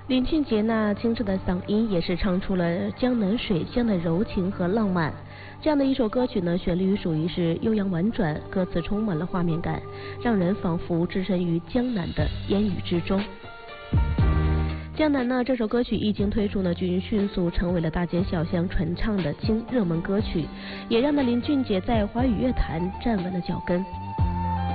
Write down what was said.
林俊杰那清澈的嗓音也是唱出了江南水乡的柔情和浪漫。这样的一首歌曲呢，旋律属于是悠扬婉转，歌词充满了画面感，让人仿佛置身于江南的烟雨之中。江南呢这首歌曲一经推出呢，均迅速成为了大街小巷传唱的热门歌曲，也让林俊杰在华语乐坛站稳了脚跟。